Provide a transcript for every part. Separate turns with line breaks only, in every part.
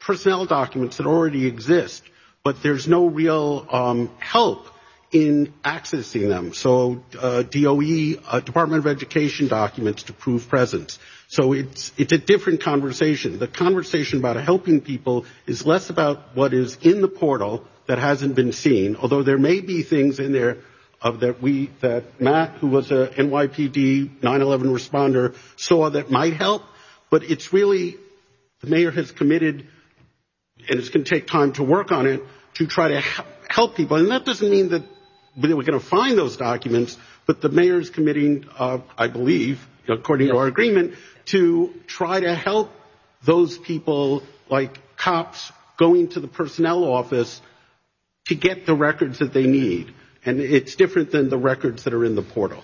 personnel documents that already exist, but there's no real help in accessing them. So DOE, Department of Education documents to prove presence. So it's a different conversation. The conversation about helping people is less about what is in the portal that hasn't been seen, although there may be things in there that Matt, who was a NYPD 9/11 responder, saw that might help. But it's really, the mayor has committed, and it's going to take time to work on it, to try to help people. And that doesn't mean that we're going to find those documents, but the mayor is committing, I believe, according to our agreement, to try to help those people, like cops, going to the personnel office to get the records that they need. And it's different than the records that are in the portal.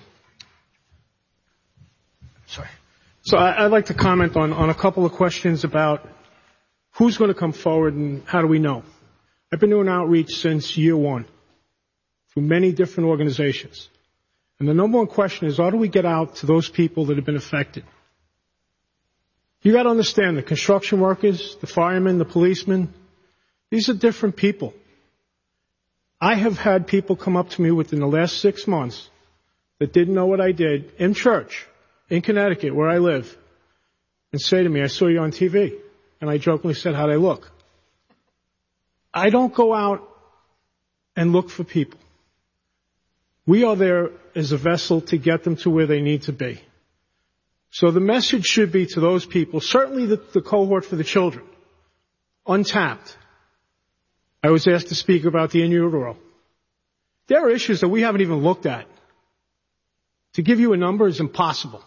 Sorry. So I'd like to comment on a couple of questions about who's going to come forward and how do we know. I've been doing outreach since year one through many different organizations. And the number one question is, how do we get out to those people that have been affected? You got to understand, the construction workers, the firemen, the policemen, these are different people. I have had people come up to me within the last 6 months that didn't know what I did in church, in Connecticut, where I live, and say to me, I saw you on TV. And I jokingly said, how'd I look? I don't go out and look for people. We are there as a vessel to get them to where they need to be. So the message should be to those people, certainly the cohort for the children, untapped. I was asked to speak about the in utero. There are issues that we haven't even looked at. To give you a number is impossible.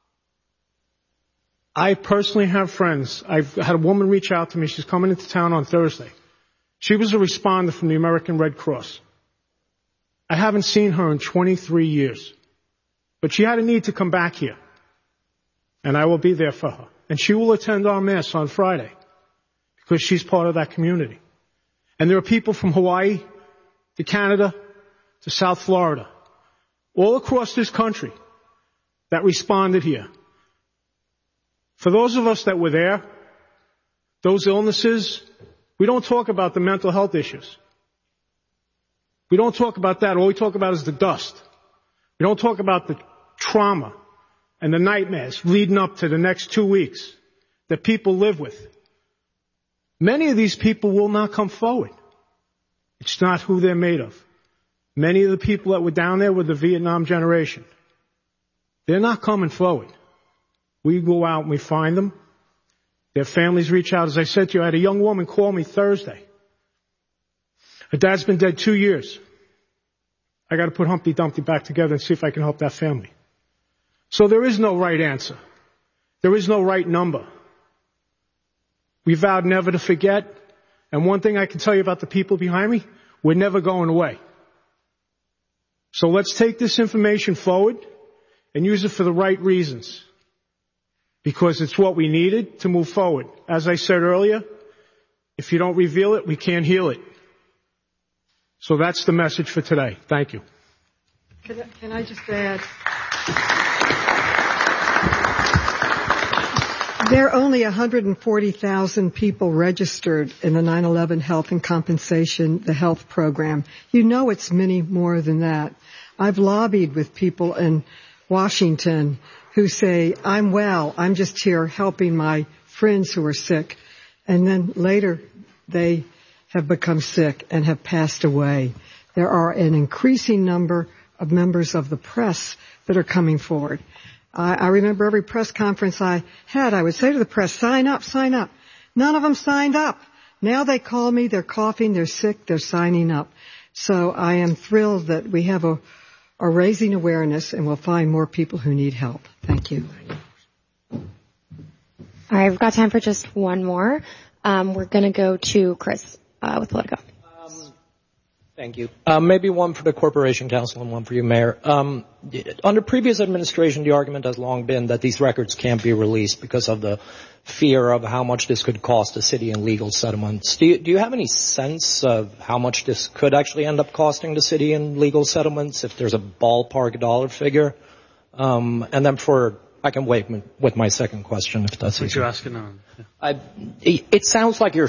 I personally have friends. I've had a woman reach out to me. She's coming into town on Thursday. She was a responder from the American Red Cross. I haven't seen her in 23 years. But she had a need to come back here. And I will be there for her. And she will attend our Mass on Friday because she's part of that community. And there are people from Hawaii to Canada to South Florida, all across this country, that responded here. For those of us that were there, those illnesses, we don't talk about the mental health issues. We don't talk about that. All we talk about is the dust. We don't talk about the trauma and the nightmares leading up to the next 2 weeks that people live with. Many of these people will not come forward. It's not who they're made of. Many of the people that were down there were the Vietnam generation. They're not coming forward. We go out and we find them. Their families reach out. As I said to you, I had a young woman call me Thursday. Her dad's been dead 2 years. I got to put Humpty Dumpty back together and see if I can help that family. So there is no right answer. There is no right number. We vowed never to forget. And one thing I can tell you about the people behind me, we're never going away. So let's take this information forward and use it for the right reasons. Because it's what we needed to move forward. As I said earlier, if you don't reveal it, we can't heal it. So that's the message for today. Thank you.
Can I just add? There are only 140,000 people registered in the 9/11 Health and Compensation, the health program. You know it's many more than that. I've lobbied with people in Washington who say, I'm well, I'm just here helping my friends who are sick. And then later they have become sick and have passed away. There are an increasing number of members of the press that are coming forward. I remember every press conference I had, I would say to the press, sign up, sign up. None of them signed up. Now they call me, they're coughing, they're sick, they're signing up. So I am thrilled that we have a raising awareness and we'll find more people who need help. Thank you.
All right, we've got time for just one more. We're going to go to Chris with Politico.
Thank you. Maybe one for the Corporation Counsel and one for you, Mayor. Under previous administration, the argument has long been that these records can't be released because of the fear of how much this could cost the city in legal settlements. Do you have any sense of how much this could actually end up costing the city in legal settlements, if there's a ballpark dollar figure? And then I can wait with my second question if that's easy.
What you're asking on?
It sounds like you're